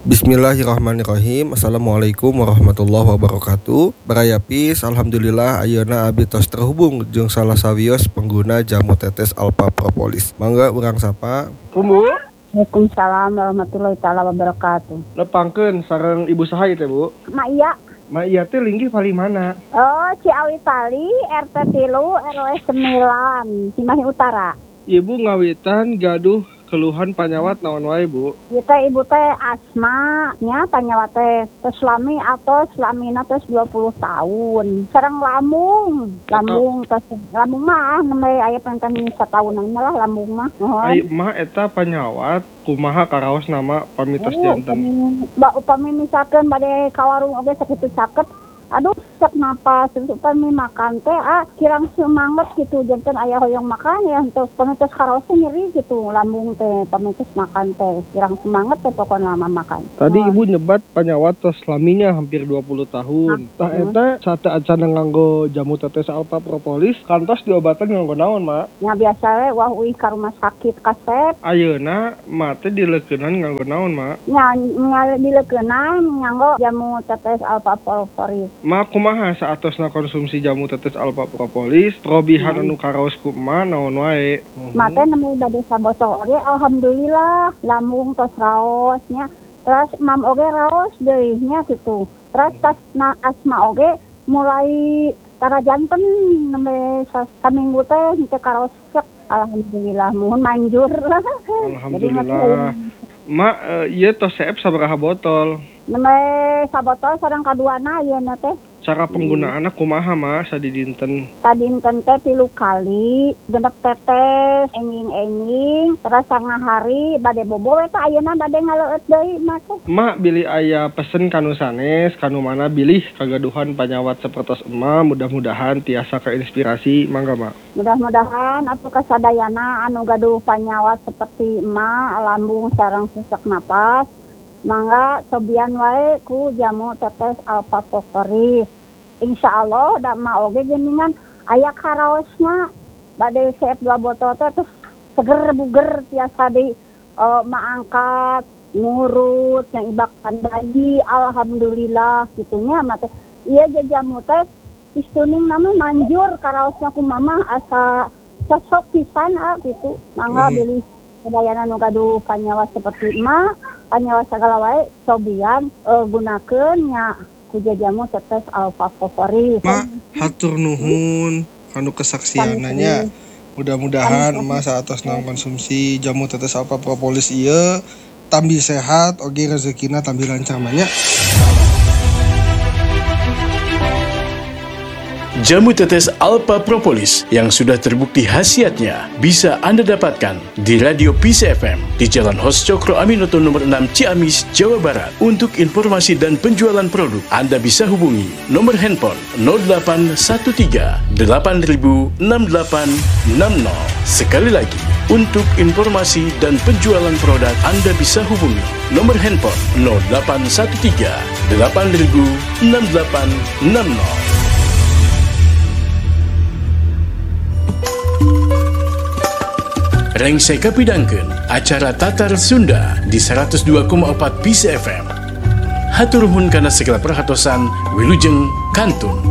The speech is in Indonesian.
Bismillahirrahmanirrahim. Assalamualaikum warahmatullahi wabarakatuh. Barayapis, alhamdulillah ayeuna abdi tos terhubung jeung salah sawios pengguna jamu tetes Alpha Propolis. Mangga urang sapa. Bu. Waalaikumsalam warahmatullahi taala wabarakatuh. Lepangkeun sareng ibu saha ieu teh, Bu? Mak iya. Ma iya teh linggih pali mana? Oh, Ciawi Pali, RT 3, RW 9, Cimahi Utara. Ibu ngawitan gaduh keluhan panyawat naon wae, Bu? Ibu teh asma nya panyawat teh selami atau selamina teh 20 tahun. Sareng lambung mah nembe aya pengen satahunan lah lambung mah. Ai mah eta panyawat kumaha karaos nama pamitos janten. Upami misalkan bade ka warung oge sakitu caket. Aduh, sak napas, upami makan teh kirang semangat gitu, janten aya hoyong makan ya, terus pamitos karaosnya nyeri gitu, lambung teh, pamitos makan teh, kirang semangat teh pokoknya lama makan. Tadi ibu nyebat panyawat tos laminya hampir 20 tahun. Tah eta sate acan nganggo jamu tetes Alpha Propolis, kantos diobatan nganggo naon, Mak? Ya biasa we wah uih ka rumah sakit kasep. Ayeuna mah teh dileukeunnan nganggo naon, Mak? Ya dileukeunnan nganggo jamu tetes Alpha Propolis. Ma kumaha saatosna konsumsi jamu tetes Alpha Propolis, probihan anu karaos kumaha naon wae. Mate nemu bade sabotol oge alhamdulillah lambung tos raos nya. Terus mam oge raos deui nya kitu. Terus tas asma oge mulai tara janten nembe saminggu teh henteu karaos cek. Alhamdulillah mohon manjur. Alhamdulillah. Ma ieu tos seep sabaraha botol? Nembe sabotol sareng kaduana ieu na teh. Cara penggunaanna kumaha, Ma, sadidinten? Sadinten teh 3 kali, genep tetes, enging-enging, terus sanga hari bade bobo we teh ayeuna bade ngaleueut deui mah teh. Ma bilih aya pesen kanu sanes, kanu mana bilih kagaduhan panyawat sapertos emma, mudah-mudahan tiasa keinspirasi, mangga, Ma. Mudah-mudahan atuh kasadayana anu gaduh panyawat seperti emma, lambung sareng sesak napas. Mangga cobian wae ku jamu tetes Alpha Propolis. Insyaallah da mah oge geuningan aya karaosna bade seep 2 botol teh terus seger buger tiasa di maangkat ngurut yang ibakan bayi alhamdulillah gitunya mah teh. Ieu jamu teh istuning nama manjur karaosna ku mamah asa cocok pisan gitu. Mangga bilih sadayana nu gaduh panyawat seperti emma panyawat segala wae cobian gunakeun nya ku jamu tetes Alpha Propolis. Ma, hatur nuhun kanu kesaksiananya. Mudah-mudahan emas saatosna konsumsi jamu tetes Alpha Propolis ieu tambi sehat oge rezekina tambi lancar nya. Jamu tetes Alpha Propolis yang sudah terbukti khasiatnya bisa Anda dapatkan di Radio Peace FM di Jalan Hos Cokro Aminoto nomor 6 Ciamis, Jawa Barat. Untuk informasi dan penjualan produk, Anda bisa hubungi nomor handphone 0813 8000 6860. Sekali lagi, untuk informasi dan penjualan produk, Anda bisa hubungi nomor handphone 0813 8000 6860. Rengsek kapidangkeun acara Tatar Sunda di 102,4 Peace FM. Hatur nuhun kana segala perhatosan wilujeng kantun.